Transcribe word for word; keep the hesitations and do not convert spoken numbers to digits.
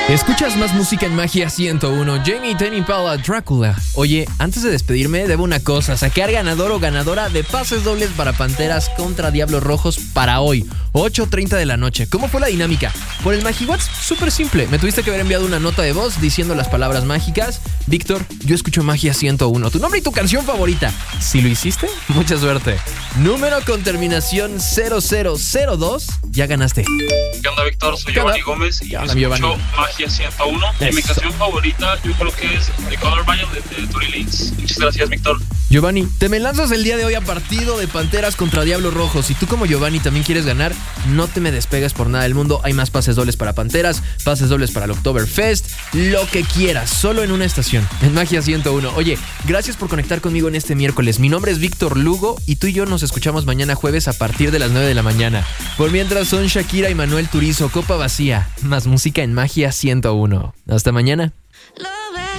Escuchas más música en Magia ciento uno. Jamie Tame Impala, Drácula. Oye, antes de despedirme, debo una cosa: saquear ganador o ganadora de pases dobles para Panteras contra Diablos Rojos para hoy, ocho treinta de la noche. ¿Cómo fue la dinámica? Por el MagiWhat's, súper simple. Me tuviste que haber enviado una nota de voz diciendo las palabras mágicas: Víctor, yo escucho Magia ciento uno. Tu nombre y tu canción favorita. Si lo hiciste, mucha suerte. Número con terminación cero cero cero dos. Ya ganaste. ¿Qué onda, Víctor? Soy Giovanni Gómez y onda, escucho Giovanni? Magia ciento uno. Eso. Y mi canción favorita yo creo que es The Color Violet de Tory Lanez. Muchas gracias, Víctor. Giovanni, te me lanzas el día de hoy a partido de Panteras contra Diablos Rojos. Si tú como Giovanni también quieres ganar, no te me despegues por nada del mundo. Hay más pases dobles para Panteras, pases dobles para el Oktoberfest, lo que quieras, solo en una estación, en Magia ciento uno. Oye, gracias por conectar conmigo en este miércoles. Mi nombre es Víctor Lugo y tú y yo nos escuchamos mañana jueves a partir de las nueve de la mañana. Por mientras son Shakira y Manuel Turizo, Copa Vacía. Más música en Magia ciento uno. Hasta mañana.